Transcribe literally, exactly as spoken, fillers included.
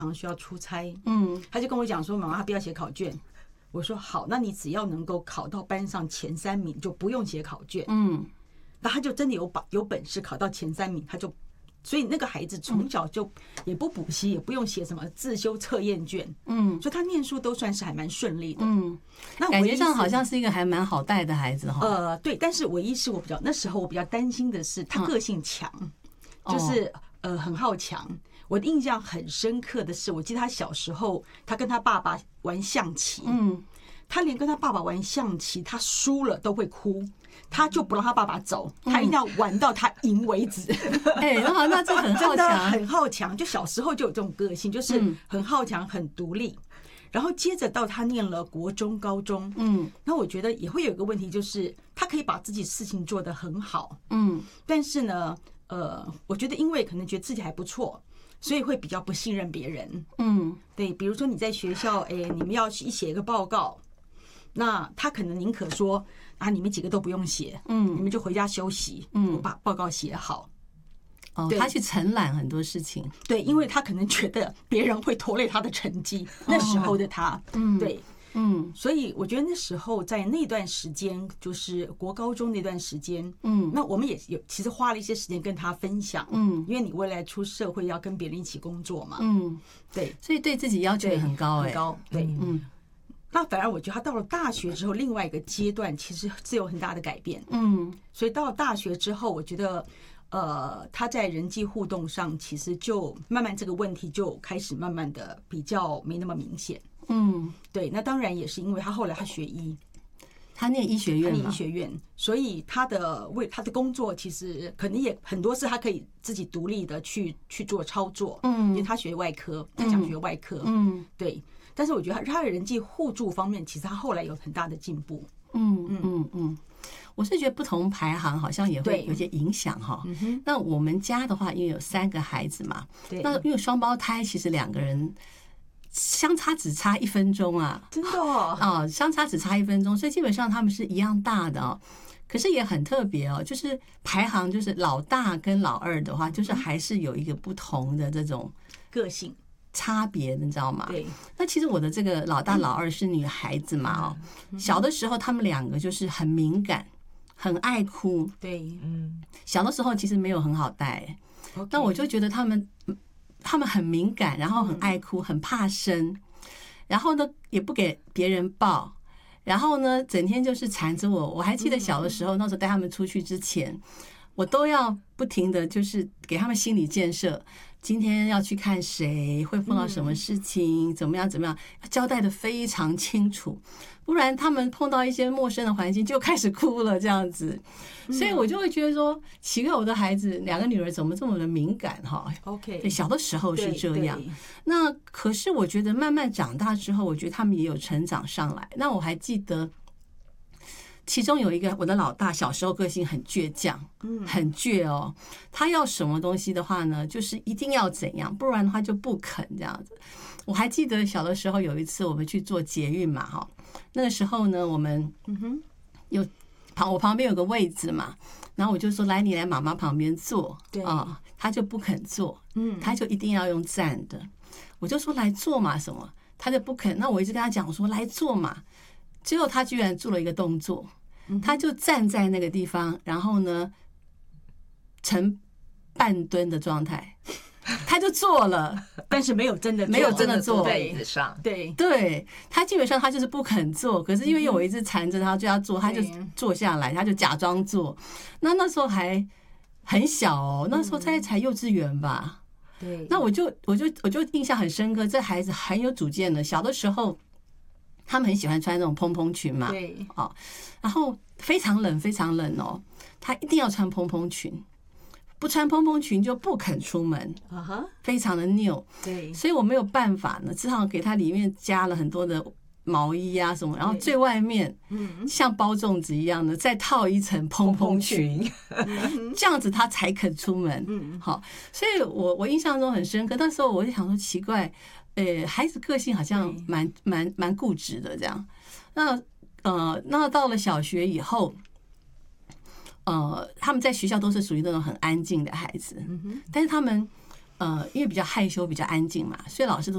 需要出差， 嗯， 他就跟我讲说，妈妈他不要写考卷。我说好，那你只要能够考到班上前三名，就不用写考卷。 嗯， 那他就真的有把有本事考到前三名，他就。所以那个孩子从小就也不补习，也不用写什么自修测验卷，嗯，所以他念书都算是还蛮顺利的， 嗯，那感觉上好像是一个还蛮好带的孩子哈。 呃，对，但是唯一是我比较那时候我比较担心的是他个性强，就是呃很好强。我的印象很深刻的是，我记得他小时候他跟他爸爸玩象棋，嗯，他连跟他爸爸玩象棋，他输了都会哭。他就不让他爸爸走，他一定要玩到他赢为止。 哎、嗯，那那这很好强， 很好强。就小时候就有这种个性，就是很好强、很独立。然后接着到他念了国中、高中，嗯，那我觉得也会有一个问题，就是他可以把自己事情做得很好，嗯，但是呢，呃，我觉得因为可能觉得自己还不错，所以会比较不信任别人，嗯，对，比如说你在学校，哎，你们要去写一个报告。那他可能宁可说啊，你们几个都不用写，嗯，你们就回家休息，嗯，我把报告写好。 哦，他去承揽很多事情， 对，因为他可能觉得别人会拖累他的成绩。那时候的他，嗯，对，嗯，所以我觉得那时候在那段时间，就是国高中那段时间，嗯，那我们也有其实花了一些时间跟他分享，嗯，因为你未来出社会要跟别人一起工作嘛，嗯，对， 所以对自己要求也很高，哎， 很高，对，嗯。那反而我觉得他到了大学之后，另外一个阶段其实是有很大的改变。嗯，所以到了大学之后，我觉得，呃，他在人际互动上，其实就慢慢这个问题就开始慢慢的比较没那么明显。嗯，对。那当然也是因为他后来他学医， 他念医学院， 他念医学院，所以他的为他的工作其实可能也很多是他可以自己独立的去去做操作。嗯，因为他学外科，他想学外科。嗯，对。但是我觉得他的人际互助方面，其实他后来有很大的进步。 嗯嗯嗯嗯，我是觉得不同排行好像也会有些影响哈。那我们家的话，因为有三个孩子嘛，那因为双胞胎，其实两个人相差只差一分钟啊， 真的哦， 啊，相差只差一分钟，所以基本上他们是一样大的哦。可是也很特别哦，就是排行就是老大跟老二的话，就是还是有一个不同的这种个性。 差别你知道吗？ 对。 那其实我的这个老大老二是女孩子嘛，哦，小的时候他们两个就是很敏感，很爱哭。 对，嗯。 小的时候其实没有很好带，那我就觉得他们他们很敏感，然后很爱哭，很怕生，然后呢也不给别人抱，然后呢整天就是缠着我。我还记得小的时候，那时候带他们出去之前，我都要不停的就是给他们心理建设。今天要去看谁，会碰到什么事情，怎么样怎么样，交代的非常清楚，不然他们碰到一些陌生的环境就开始哭了这样子。所以我就会觉得说，奇怪，我的孩子两个女儿怎么这么的敏感哈 ？OK， 对，小的时候是这样。那可是我觉得慢慢长大之后，我觉得他们也有成长上来。那我还记得。其中有一个我的老大，小时候个性很倔强，很倔哦。他要什么东西的话呢，就是一定要怎样，不然的话就不肯这样子。我还记得小的时候有一次我们去做捷运嘛，哈，那个时候呢，我们有旁我旁边有个位置嘛，然后我就说来，你来妈妈旁边坐， 对啊，他就不肯坐，嗯，他就一定要用站的。我就说来坐嘛，什么，他就不肯。那我一直跟他讲，我说来坐嘛。最后他居然做了一个动作，他就站在那个地方，然后呢呈半蹲的状态，他就坐了， 但是没有真的没有真的坐在椅子上。 对对，他基本上他就是不肯坐，可是因为我一直缠着他就要坐，他就坐下来，他就假装坐。那那时候还很小哦，那时候才才幼稚园吧。 对， 那我就我就我就印象很深刻，这孩子很有主见的。小的时候，他们很喜欢穿那种蓬蓬裙嘛， 对， 哦，然后非常冷，非常冷哦，他一定要穿蓬蓬裙，不穿蓬蓬裙就不肯出门，啊哈，非常的拗， 对， 所以我没有办法呢，只好给他里面加了很多的毛衣啊什么，然后最外面像包粽子一样的再套一层蓬蓬裙，这样子他才肯出门。嗯，好，所以我我印象中很深刻。那时候我就想说奇怪，呃，孩子个性好像蛮蛮蛮固执的这样。那呃，那到了小学以后，呃，他们在学校都是属于那种很安静的孩子，但是他们呃因为比较害羞、比较安静嘛，所以老师都